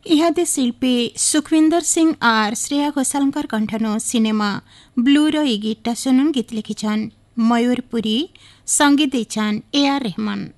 इहादे शिल्पी सुखविंदर सिंह और Shreya Ghosalkar कंठनो cinema blur ई गीतटा सुनुन गीत लिखिछन मयूरपुरी संगीत देछन ए आर रहमान।